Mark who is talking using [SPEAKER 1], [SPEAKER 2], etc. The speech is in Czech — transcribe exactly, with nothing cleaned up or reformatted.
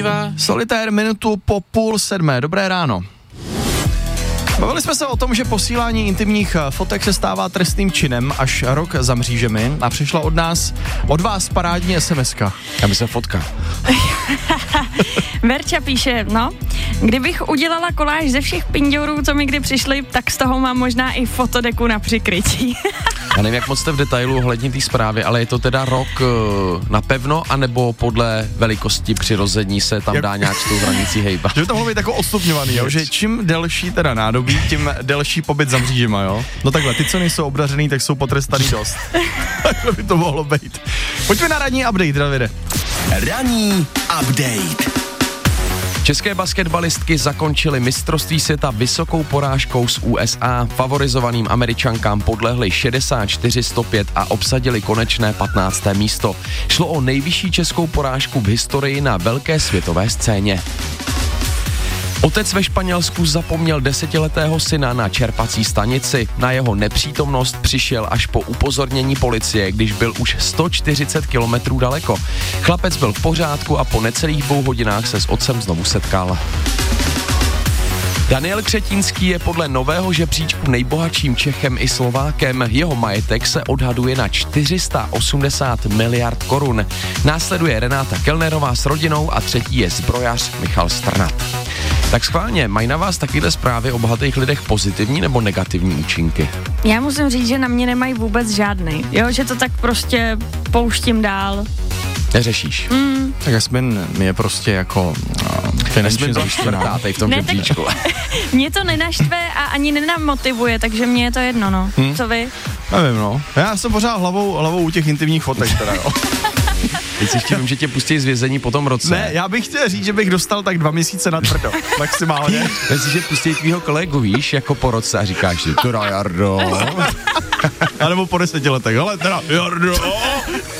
[SPEAKER 1] Solitér minutu po půl sedmé. Dobré ráno. Bavili jsme se o tom, že posílání intimních fotek se stává trestným činem až rok za mřížemi a přišla od nás, od vás parádní es em eska.
[SPEAKER 2] Já myslím fotka.
[SPEAKER 3] Verča píše, no, kdybych udělala koláž ze všech pinďorů, co mi kdy přišli, tak z toho mám možná i fotodeku na přikrytí.
[SPEAKER 2] Já nevím, jak moc jste v detailu ohledně té zprávy, ale je to teda rok uh, napevno, anebo podle velikosti přirození se tam Jak... dá nějak s tou hranicí hejbat?
[SPEAKER 1] Že by to mohlo být jako odstupňovaný, jo? Že čím delší teda nádobí, tím delší pobyt za mřížema, jo? No takhle, ty, co nejsou obdařený, tak jsou potrestaný dost. Takhle by to mohlo být. Pojďme na ranní update, Davide.
[SPEAKER 4] Ranní update.
[SPEAKER 2] České basketbalistky zakončily mistrovství světa vysokou porážkou z U S A. Favorizovaným Američankám podlehly šedesát čtyři sto pět a obsadili konečné patnácté místo. Šlo o nejvyšší českou porážku v historii na velké světové scéně. Otec ve Španělsku zapomněl desetiletého syna na čerpací stanici. Na jeho nepřítomnost přišel až po upozornění policie, když byl už sto čtyřicet kilometrů daleko. Chlapec byl v pořádku a po necelých dvou hodinách se s otcem znovu setkal. Daniel Křetínský je podle nového žebříčku nejbohatším Čechem i Slovákem. Jeho majetek se odhaduje na čtyři sta osmdesát miliard korun. Následuje Renáta Kellnerová s rodinou a třetí je zbrojař Michal Strnad. Tak schválně, mají na vás takovéhle zprávy o bohatých lidech pozitivní nebo negativní účinky?
[SPEAKER 3] Já musím říct, že na mě nemají vůbec žádný, jo, že to tak prostě pouštím dál.
[SPEAKER 2] Neřešíš?
[SPEAKER 3] Mm.
[SPEAKER 1] Tak Jasmin je prostě jako no, finančně zajištěná
[SPEAKER 2] v tom žebříčku.
[SPEAKER 3] Mě to nenaštve a ani nenamotivuje, takže mně je to jedno, no. Hmm. Co vy?
[SPEAKER 1] Nevím, no. Já jsem pořád hlavou, hlavou u těch intimních fotek teda, jo.
[SPEAKER 2] Teď si ještě vím, že tě pustí z vězení po tom roce.
[SPEAKER 1] Ne, já bych chtěl říct, že bych dostal tak dva měsíce na tvrdo, maximálně.
[SPEAKER 2] Teď si, že pustí tvýho kolegu, víš, jako po roce a říkáš si, teda Jardo.
[SPEAKER 1] A nebo po deseti letech, ale teda Jardo,